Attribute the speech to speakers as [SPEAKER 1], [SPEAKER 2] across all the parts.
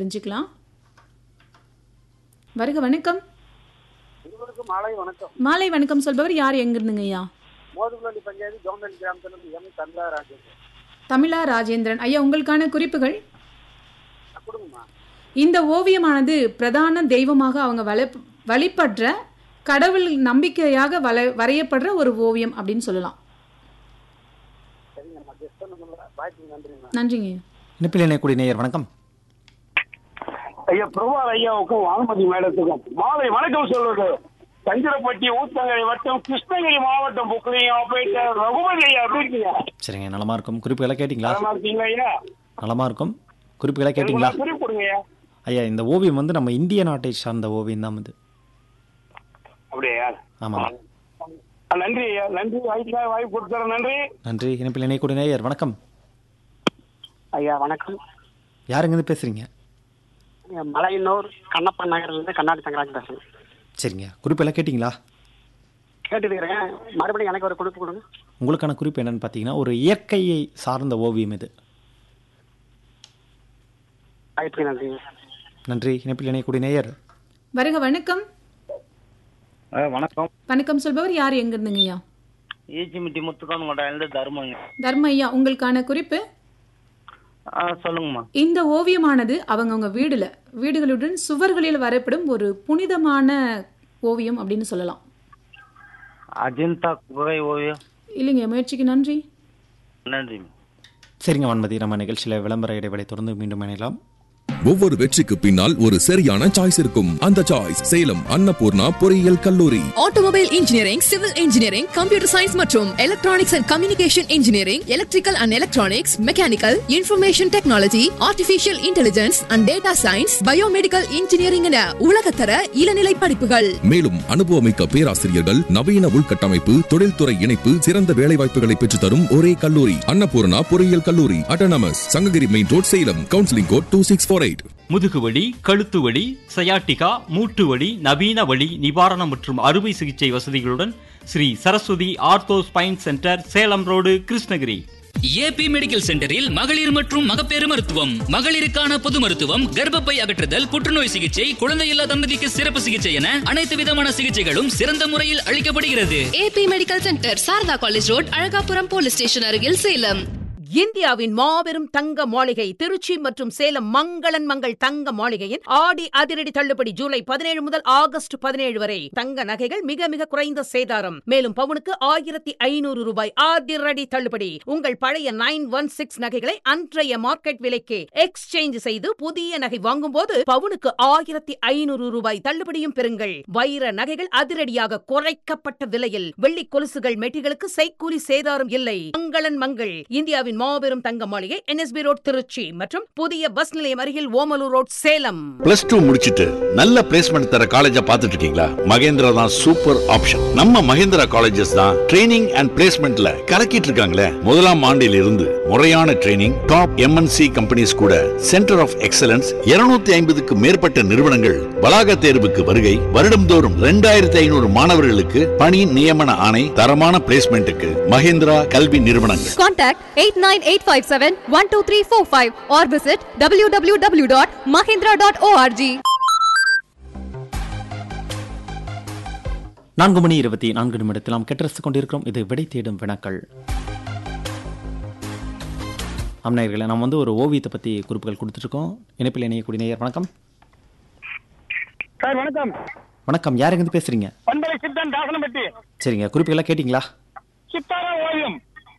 [SPEAKER 1] தெரிஞ்சுக்கலாம். வருக வணக்கம்.
[SPEAKER 2] மாலை வணக்கம்.
[SPEAKER 1] மாலை வணக்கம் சொல்பவர் யார், எங்க இருந்துங்க ஐயா?
[SPEAKER 2] மோதுகுளி பஞ்சாயத்து ஜோம்பேட் கிராமத்திலிருந்து எம் தமிழா ராஜேந்திரன்.
[SPEAKER 1] தமிழா ராஜேந்திரன் ஐயா, உங்களுக்கான குறிப்புகள்.
[SPEAKER 2] கொடுங்கம்மா.
[SPEAKER 1] இந்த ஓவியமானது பிரதான தெய்வமாக அவங்க வழிபடுற கடவுள் நம்பிக்கையாக வரையப்படுற ஒரு ஓவியம் அப்படின்னு சொல்லலாம்.
[SPEAKER 2] சரிங்கம்மா, கெஸ்ட் பண்ணுங்க. வாய்ப்புக்கு நன்றிம்மா.
[SPEAKER 1] நன்றிங்க.
[SPEAKER 3] இணைப்பில் இணையக்கூடிய நேயர் வணக்கம்.
[SPEAKER 4] ஐயா பிரபார் ஐயாவுக்கும் வானமதி மேடத்துக்கும் மாலை வணக்கம் சொல்வது தஞ்சிரப்பட்டி ஊத்தங்கரை வட்டம் கிருஷ்ணகிரி மாவட்டம் புக்கலையும் போயிட்டு ரகுபதி ஐயா எப்படி இருக்கீங்க?
[SPEAKER 3] சரிங்க, நலமா இருக்கும். குறிப்புகளை கேட்டீங்களா?
[SPEAKER 4] நலமா இருக்கீங்களா ஐயா?
[SPEAKER 3] நலமா இருக்கும். குறிப்புகளை கேட்டீங்களா?
[SPEAKER 4] குறிப்பு கொடுங்க ஐயா.
[SPEAKER 3] ஐயா, இந்த ஓவியம் வந்து நம்ம இந்திய நாட்டை சார்ந்த ஓவியம் தான் இது.
[SPEAKER 4] அப்படியா?
[SPEAKER 3] ஆமா.
[SPEAKER 4] நன்றி ஐயா, நன்றி. வாய்ப்பு கொடுத்தர நன்றி.
[SPEAKER 3] நன்றி. இணைப்பில் இணையக்கூடிய நேயர் வணக்கம்.
[SPEAKER 2] ஐயா வணக்கம்.
[SPEAKER 3] யாருங்க பேசுறீங்க?
[SPEAKER 2] மலையனூர் கண்ணப்பன் நகர்லேருந்து கண்ணாடி தங்கராஜ் பேசுறேன்.
[SPEAKER 3] சரிங்க, குறிப்பெல்லாம் கேட்டிங்களா?
[SPEAKER 2] கேட்டுருக்கிறேன். மறுபடியும் எனக்கு ஒரு குறிப்பு கொடுங்க.
[SPEAKER 3] உங்களுக்கான குறிப்பு என்னன்னு பார்த்தீங்கன்னா, ஒரு இயற்கையை சார்ந்த ஓவியம் இது.
[SPEAKER 2] வாய்ப்புக்கு நன்றி.
[SPEAKER 3] நன்றி. இணைப்பில் இணையக்கூடிய நேயர்
[SPEAKER 1] வருக வணக்கம்.
[SPEAKER 4] வணக்கம்.
[SPEAKER 1] வணக்கம் சொல்பவர் யார், எங்க இருந்துங்க ஐயா?
[SPEAKER 4] ஈச்சிமிட்டி முத்துக்கான தர்மங்க.
[SPEAKER 1] தர்ம ஐயா, உங்களுக்கான குறிப்பு.
[SPEAKER 4] சொல்லுங்கம்மா.
[SPEAKER 1] இந்த ஓவியமானது அவங்கவுங்க வீடுகளுடன் சுவர்களில் வரைப்படும் ஒரு புனிதமான ஓவியம் அப்படின்னு சொல்லலாம்.
[SPEAKER 4] அஜந்தா குகை ஓவியம்.
[SPEAKER 1] இல்லைங்க, முயற்சிக்கு நன்றி.
[SPEAKER 4] நன்றி.
[SPEAKER 3] சரிங்க வான்மதி, நம்ம நிகழ்ச்சியில் விளம்பர இடைவெளி தொடர்ந்து மீண்டும் இணையலாம்.
[SPEAKER 5] ஒவ்வொரு வெற்றிக்கு பின்னால் ஒரு சரியான சாய்ஸ் இருக்கும். அந்த சாய்ஸ் சேலம் அன்னபூர்ணா பொறியியல் கல்லூரி.
[SPEAKER 6] Automobile engineering, civil engineering, computer science மற்றும் electronics and communication engineering, electrical and electronics, mechanical, information technology, artificial intelligence and data science, biomedical engineering என உலகத்தர இளநிலை படிப்புகள்.
[SPEAKER 5] மேலும் அனுபவமிக்க பேராசிரியர்கள், நவீன உள்கட்டமைப்பு, தொழில்துறை இணைப்பு, சிறந்த வேலைவாய்ப்புகளை பெற்றுத் தரும் ஒரே கல்லூரி அன்னபூர்ணா பொறியியல் கல்லூரி. Autonomous, Sankagiri main road, Salem. Counselling code 2648.
[SPEAKER 7] முதுகுவலி, கழுத்து வலி, சயாட்டிகா, மூட்டு வலி, நவீன வலி நிவாரணம் மற்றும் அறுவை சிகிச்சை வசதிகளுடன் Sri Saraswati ortho spine centre, Salem road, Krishnagiri.
[SPEAKER 8] AB medical சென்டரில் மகளிர் மற்றும் மகப்பேறு மருத்துவம், மகளிருக்கான பொது மருத்துவம், கர்ப்பப்பை அகற்றுதல், புற்றுநோய் சிகிச்சை, குழந்தையில்லா தம்பதிக்கு சிறப்பு சிகிச்சை என அனைத்து விதமான சிகிச்சைகளும் சிறந்த முறையில் அளிக்கப்படுகிறது.
[SPEAKER 6] AB medical centre, Saradha college road, Alagapuram police station அருகில், சேலம்.
[SPEAKER 9] இந்தியாவின் மாபெரும் தங்க மாளிகை திருச்சி மற்றும் சேலம் மங்களன் மங்கள் தங்க மாளிகையின் ஆடி அதிரடி தள்ளுபடி ஜூலை 17 முதல் ஆகஸ்ட் 17 வரை. தங்க நகைகள் மிக மிக குறைந்த சேதாரம். மேலும் பவுனுக்கு 1500 ரூபாய் அதிரடி தள்ளுபடி. உங்கள் பழைய 916 நகைகளை அன்றைய மார்க்கெட் விலைக்கு எக்ஸ்சேஞ்ச் செய்து புதிய நகை வாங்கும் போது பவுனுக்கு 1500 ரூபாய் தள்ளுபடியும் பெறுங்கள். வைர நகைகள் அதிரடியாக குறைக்கப்பட்ட விலையில். வெள்ளி கொலுசுகள் மெட்டிகளுக்கு செய்கூலி சேதாரம் இல்லை. மங்களன் மங்கள் இந்தியாவின் மாபெரும் தங்க மாளிகை, NSB ரோட் திருச்சி மற்றும் புதிய பஸ் நிலையம் அருகில் ஓமலூர் ரோட், சேலம்.
[SPEAKER 10] +2 முடிச்சிட்டு நல்ல பிளேஸ்மெண்ட் தர காலேஜ பாத்துட்டு இருக்கீங்களா? மகேந்திரா தான் சூப்பர் ஆப்ஷன். நம்ம மகேந்திரா காலேஜஸ் தான் ட்ரைனிங் அண்ட் பிளேஸ்மெண்ட்ல கலக்கிட்டு இருக்காங்களே. முதலாம் ஆண்டில் இருந்து முறையான ட்ரைனிங், டாப் MNC கம்பெனிஸ் கூட சென்டர் ஆஃப் எக்ஸலன்ஸ் 250க்கு மேற்பட்ட நிறுவனங்கள் வளாக தேர்வுக்கு வருகை. வருடம்தோறும் 2500 மாணவர்களுக்கு பணி நியமன ஆணை. தரமான பிளேஸ்மெண்ட்டுக்கு மகேந்திரா கல்வி நிறுவனங்கள்.
[SPEAKER 6] Contact 8985712345 or visit www.mahindra.org.
[SPEAKER 3] 4:24 நாம் கெட்டரசு கொண்டிருக்கிறோம். இது விடை தேடும் வினாக்கள். அம்நாயர்களே, நாம் வந்து ஒரு ஓவியத்தை பற்றி குறிப்புகள் கொடுத்துருக்கோம். இணைப்பில் இணையக்கூடிய நேயர் வணக்கம்.
[SPEAKER 4] சார் வணக்கம்.
[SPEAKER 3] வணக்கம், யாருங்க பேசுறீங்க?
[SPEAKER 4] பண்பலை சித்தன் தாசனப்பட்டி.
[SPEAKER 3] சரிங்க, குறிப்புகள்லாம் கேட்டிங்களா?
[SPEAKER 4] சித்தாரா ஓவியம்.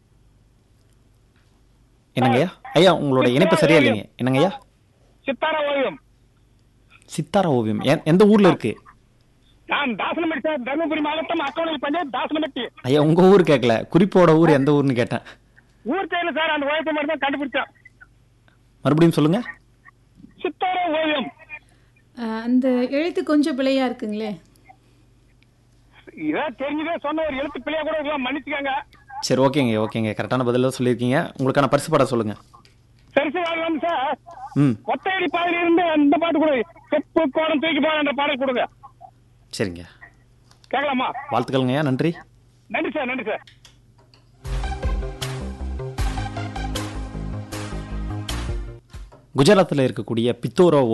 [SPEAKER 3] என்னங்கய்யா? ஐயா, உங்களோட இணைப்பு சரியா இல்லைங்க. என்னங்கய்யா?
[SPEAKER 4] சித்தாரா ஓவியம்.
[SPEAKER 3] சித்தாரா ஓவியம் எந்த ஊர்ல இருக்கு?
[SPEAKER 4] நான் தாசனப்பட்டி சார், தர்மபுரி மாவட்டம் அக்கௌண்ட் பஞ்சாயத்து தாசனப்பட்டி.
[SPEAKER 3] ஐயா, உங்க ஊர் கேட்கல, குறிப்போட ஊர் எந்த ஊர்னு கேட்டேன்.
[SPEAKER 4] ஊர் தெரியல சார், அந்த ஓவியத்தை மட்டும் தான் கண்டுபிடிச்சேன்.
[SPEAKER 3] மறுபடியும் சொல்லுங்க.
[SPEAKER 4] சித்தாரா ஓவியம்.
[SPEAKER 1] அந்த எழுத்து கொஞ்சம் பிழையா இருக்குங்களே.
[SPEAKER 4] இதை தெரிஞ்சதே சொன்ன ஒரு எழுத்து பிள்ளையா கூட இருக்கலாம், மன்னிச்சுக்காங்க.
[SPEAKER 3] சரி, ஓகேங்க, கரெக்டான பதில சொல்லியிருக்கீங்க. உங்களுக்கான பரிசு பாட சொல்லுங்க.
[SPEAKER 4] சரி சார், ஒத்தையடி பாதையில இருந்து அந்த பாட்டு கொடுங்க. செப்பு கோடம் தூக்கி போற அந்த பாடல் கொடுங்க.
[SPEAKER 3] சரிங்க,
[SPEAKER 4] கேட்கலாமா?
[SPEAKER 3] வாழ்த்துக்கள்ங்கய்யா. நன்றி.
[SPEAKER 4] நன்றி சார்.
[SPEAKER 3] குஜராத்தில் இருக்கக்கூடிய பித்தோரா